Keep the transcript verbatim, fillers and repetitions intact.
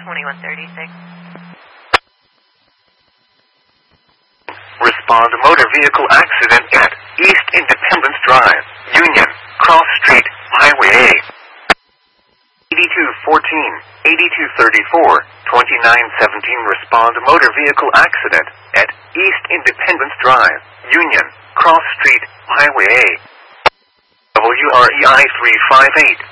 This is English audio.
twenty-one thirty-six. Respond to motor vehicle accident at East Independence Drive, Union, Cross Street, Highway A. eighty-two fourteen, eighty-two thirty-four, twenty-nine seventeen. Respond to motor vehicle accident at East Independence Drive, Union, Cross Street, Highway A. W R E I three five eight.